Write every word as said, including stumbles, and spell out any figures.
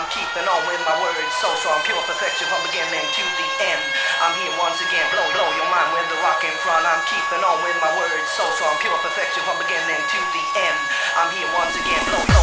I'm keeping on with my words so strong, pure perfection from beginning to the end. I'm here once again, blow, blow your mind with the rock in front. I'm keeping on with my words so strong, pure perfection from beginning to the end. I'm here once again, blow, blow.